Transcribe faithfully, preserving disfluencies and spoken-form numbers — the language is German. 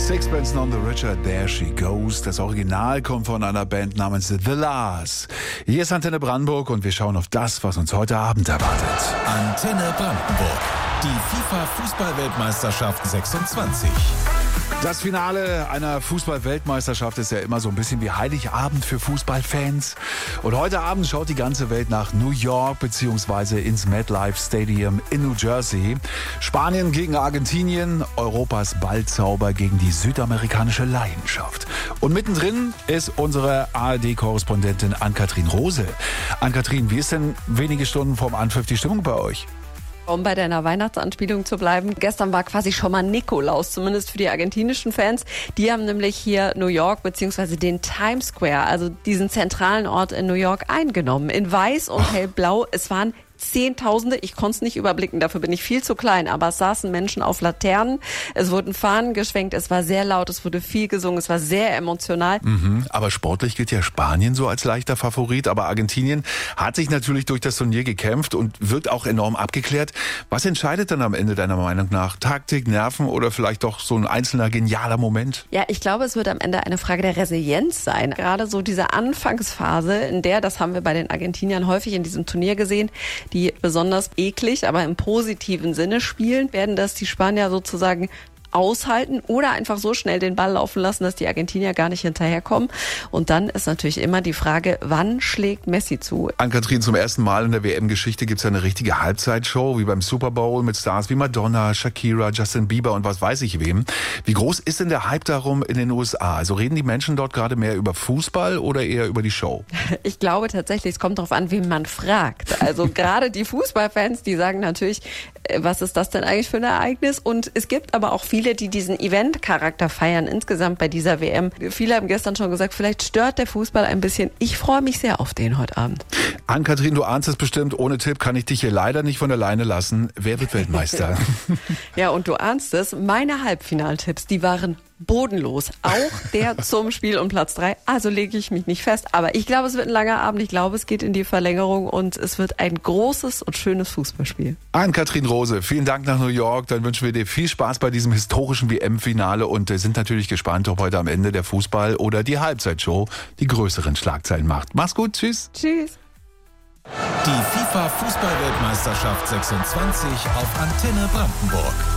Sixpence None the Richer, There She Goes. Das Original kommt von einer Band namens The Lars. Hier ist Antenne Brandenburg und wir schauen auf das, was uns heute Abend erwartet. Antenne Brandenburg. Die FIFA-Fußball-Weltmeisterschaft sechsundzwanzig. Das Finale einer Fußball-Weltmeisterschaft ist ja immer so ein bisschen wie Heiligabend für Fußballfans. Und heute Abend schaut die ganze Welt nach New York bzw. ins MetLife Stadium in New Jersey. Spanien gegen Argentinien, Europas Ballzauber gegen die südamerikanische Leidenschaft. Und mittendrin ist unsere A R D-Korrespondentin Ann-Kathrin Rose. Ann-Kathrin, wie ist denn wenige Stunden vorm Anpfiff die Stimmung bei euch? Um bei deiner Weihnachtsanspielung zu bleiben, gestern war quasi schon mal Nikolaus, zumindest für die argentinischen Fans. Die haben nämlich hier New York bzw. den Times Square, also diesen zentralen Ort in New York, eingenommen. In weiß und hellblau. Es waren Zehntausende, ich konnte es nicht überblicken, dafür bin ich viel zu klein, aber es saßen Menschen auf Laternen, es wurden Fahnen geschwenkt, es war sehr laut, es wurde viel gesungen, es war sehr emotional. Mhm, aber sportlich gilt ja Spanien so als leichter Favorit, aber Argentinien hat sich natürlich durch das Turnier gekämpft und wird auch enorm abgeklärt. Was entscheidet dann am Ende deiner Meinung nach? Taktik, Nerven oder vielleicht doch so ein einzelner genialer Moment? Ja, ich glaube, es wird am Ende eine Frage der Resilienz sein. Gerade so diese Anfangsphase, in der, das haben wir bei den Argentiniern häufig in diesem Turnier gesehen, die besonders eklig, aber im positiven Sinne spielen, werden das die Spanier sozusagen aushalten oder einfach so schnell den Ball laufen lassen, dass die Argentinier gar nicht hinterherkommen. Und dann ist natürlich immer die Frage, wann schlägt Messi zu? Ann-Kathrin, zum ersten Mal in der W M-Geschichte gibt es ja eine richtige Halbzeitshow, wie beim Super Bowl mit Stars wie Madonna, Shakira, Justin Bieber und was weiß ich wem. Wie groß ist denn der Hype darum in den U S A? Also reden die Menschen dort gerade mehr über Fußball oder eher über die Show? Ich glaube tatsächlich, es kommt darauf an, wen man fragt. Also gerade die Fußballfans, die sagen natürlich, was ist das denn eigentlich für ein Ereignis? Und es gibt aber auch viele, die diesen Event-Charakter feiern insgesamt bei dieser W M. Viele haben gestern schon gesagt, vielleicht stört der Fußball ein bisschen. Ich freue mich sehr auf den heute Abend. Ann-Kathrin, du ahnst es bestimmt, ohne Tipp kann ich dich hier leider nicht von alleine lassen. Wer wird Weltmeister? Ja, und du ahnst es, meine Halbfinaltipps, die waren bodenlos. Auch der zum Spiel um Platz drei. Also lege ich mich nicht fest. Aber ich glaube, es wird ein langer Abend. Ich glaube, es geht in die Verlängerung und es wird ein großes und schönes Fußballspiel. Ann-Kathrin Rose, vielen Dank nach New York. Dann wünschen wir dir viel Spaß bei diesem historischen W M-Finale und sind natürlich gespannt, ob heute am Ende der Fußball oder die Halbzeitshow die größeren Schlagzeilen macht. Mach's gut. Tschüss. Tschüss. Die FIFA-Fußball-Weltmeisterschaft sechsundzwanzig auf Antenne Brandenburg.